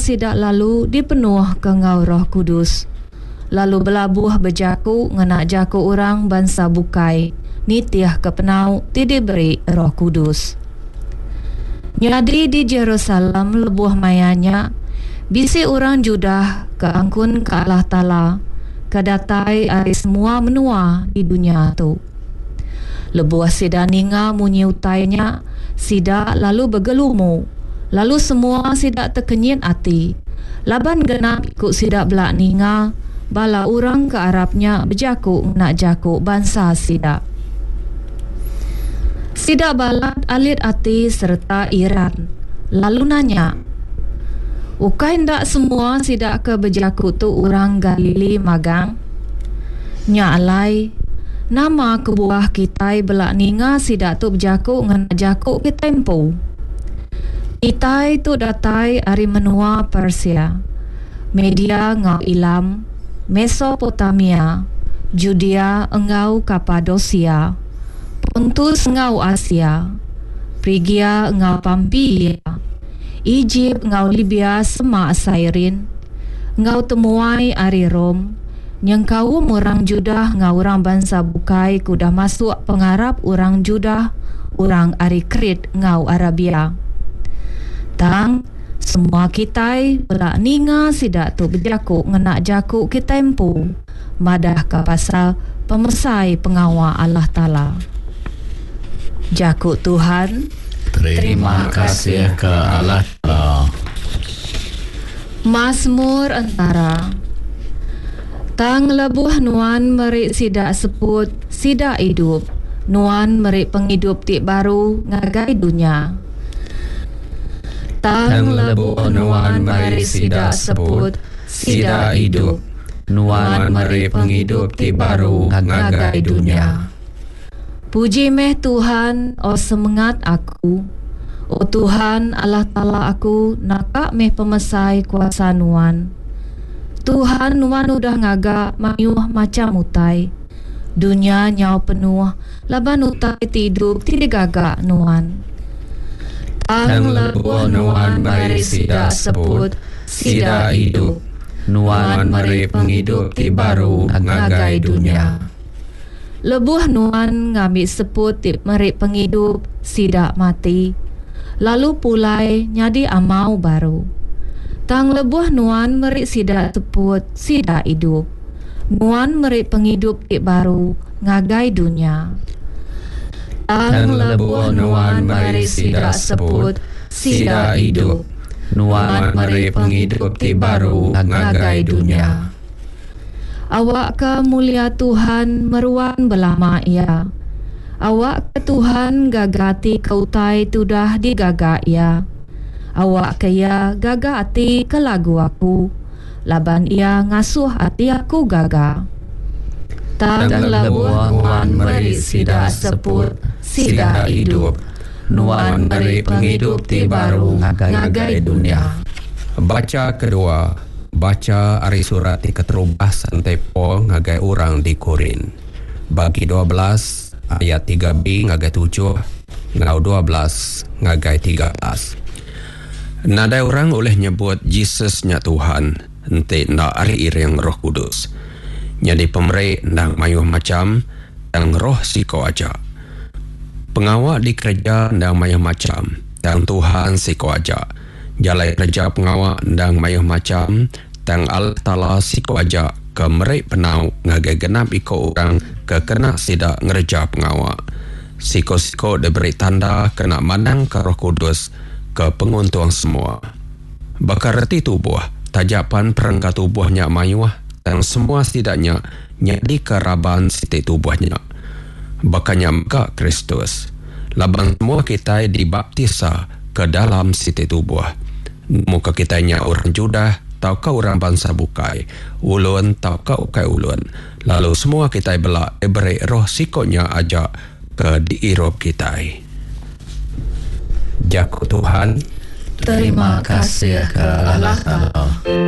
sidak lalu dipenuh ke ngau Roh Kudus. Lalu belabuh berjaku ngenak jaku orang bangsa bukai, nitiah ke penau ti diberi Roh Kudus. Nyadi di Jerusalem lebuh mayanya, bisi orang Judah ke angkun ke Allah Ta'ala, kedatai ari semua menua di dunia tu. Lebuah sida ninga munyi utainya, sida lalu bergelumu, lalu semua sida terkenyit hati. Laban genap ikut sida belak ninga, bala orang ke Arabnya berjaku nak jaku bangsa sida. Sida balat alit hati serta iran, lalu nanya, ukai ndak semua sida ke berjaku tu orang Galili magang? Nya alai, nama kebuah kitai belak ninga sida tu berjaku ngana jaku ke tempo. Kitai tu datai ari menua Persia, Media ngau Ilam, Mesopotamia, Judea engau Kapadosia, Pontus ngau Asia, Frigia ngau Pampilia, Egypt ngau Libya sema Sairin, ngau temuai ari Rom, nyengkau orang Judah ngau orang bangsa bukai kudah masuk pengarap orang Judah, orang ari Krit ngau Arabia. Tang semua kitai belak ninga sidak tu berjaku ngenak jaku ke tempo, madah ke pasal pemesai pengawa Allah Ta'ala. Jaku Tuhan, terima kasih ke Allah Ta'ala. Mazmur antara. Tang lebuh nuan merik sidak seput, sidak hidup, nuan merik penghidup tik baru ngagai dunia. Tang lebuh nuan merik sidak seput, sidak hidup, nuan merik penghidup tik baru ngagai dunia. Puji meh Tuhan, o semangat aku, o Tuhan Allah Ta'ala aku, nakak meh pemesai kuasa nuan. Tuhan nuan udah ngaga mayuh macam utai, dunia nyau penuh, laban utai tidup tidak gagak nuan. Tang lebuh nuan mari sidak seput, sidak hidup, nuan mari penghidup ti baru ngagai dunia. Lebuh nuan ngambil seput ti mari penghidup, sidak mati, lalu pulai nyadi amau baru. Tang lebuh nuan mari sidak seput, sidak hidup, nuan mari penghidup ti baru ngagai dunia. Tang lebuh nuan mari sidak seput, sidak hidup, nuan mari penghidup ti baru ngagai dunia. Awak ke mulia Tuhan meruan belama ia, awak ke Tuhan gagati kautai tudah digagak ia. Awak ke ia gagati ke lagu aku, laban ia ngasuh hati aku gaga. Tang lebuh nuan mari sidak seput, sidak hidup, nuan mari penghidup ti baru ngagai dunia. Baca kedua. Baca ari surat ti keterubah santai po ngagai orang di Korin. Bagi 12 ayat 3b ngagai 7, ngau 12 ngagai 13. Nadai orang oleh nyebut Jesus nya Tuhan, ente na ari ireng Roh Kudus. Nyadi pemere ndang mayuh macam dang roh siko aja. Pengawak di kerja ndang mayuh macam dang Tuhan siko aja. Jalai kerja pengawak ndang mayuh macam tang Allah Ta'ala siko aja ke merik penau ngagai genap iko orang ke kena sidak ngereja pengawak. Siko-siko diberi tanda kena mandang ke Roh Kudus ke penguntung semua. Bakar reti tubuh, tajapan perangkat tubuhnya mayuah dan semua setidaknya nyadi keraban siti tubuhnya. Bakanya maka Kristus. Laban semua kita dibaptisa ke dalam siti tubuh. Muka kitanya orang Judah, tau ka orang bangsa bukai, ulun tau ka ukai ulun. Lalu semua kita belak beri roh sikonya aja ke diirop kita. Jaku Tuhan, terima kasih ke Allah Ta'ala.